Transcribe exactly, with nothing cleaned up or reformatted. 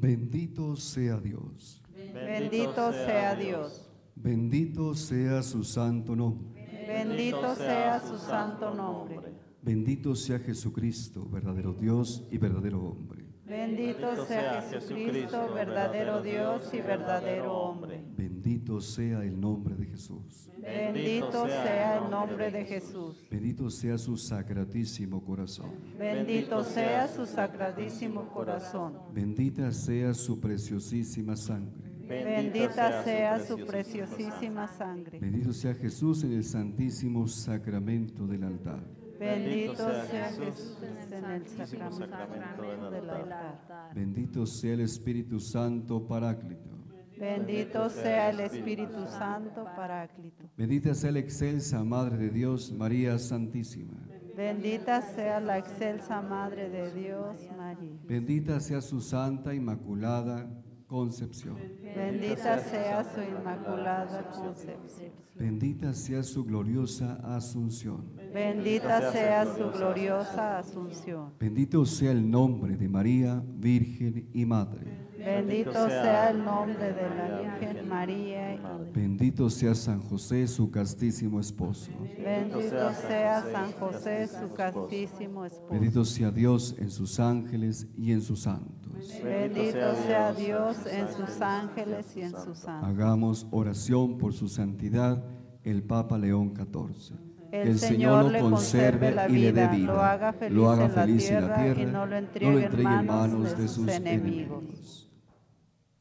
Bendito sea Dios. Bendito sea Dios. Bendito sea su santo nombre. Bendito sea su santo nombre. Bendito sea Jesucristo, verdadero Dios y verdadero hombre. Bendito sea Jesucristo, verdadero Dios y verdadero hombre. Bendito sea el nombre de Jesús. Bendito sea el nombre de Jesús. Bendito sea su sacratísimo corazón. Bendito sea su sacradísimo corazón. Bendita sea su preciosísima sangre. Bendita sea su preciosísima sangre. Bendito sea Jesús en el santísimo sacramento del altar. Bendito sea Jesús en el sacramento del altar. Bendito sea el Espíritu Santo Paráclito. Bendito sea el Espíritu Santo Paráclito. Bendita sea la excelsa Madre de Dios, María Santísima. Bendita sea la excelsa Madre de Dios, María. Bendita sea su santa inmaculada concepción. Bendita sea su inmaculada concepción. Bendita sea su gloriosa asunción. Bendita sea su gloriosa asunción. Bendito sea el nombre de María, Virgen y Madre. Bendito sea el nombre de la Virgen María. Bendito sea San José, su castísimo esposo. Bendito sea San José, su castísimo esposo. Bendito sea Dios en sus ángeles y en sus santos. Bendito sea Dios en sus ángeles y en sus santos. Hagamos oración por su santidad, el Papa León catorce. El, que el Señor, Señor le lo conserve la y le dé vida, vida, lo haga feliz, lo haga en, la feliz en la tierra, tierra y no lo entregue, no lo entregue en manos de sus enemigos. enemigos.